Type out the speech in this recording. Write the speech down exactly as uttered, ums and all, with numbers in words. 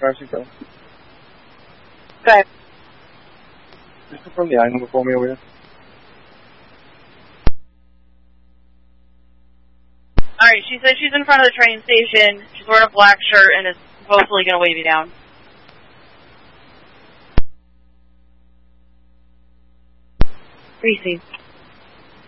Mexico. Okay. Just confirm the item for me over here. Alright, she says she's in front of the train station. She's wearing a black shirt and is supposedly going to wave you down. Greasy.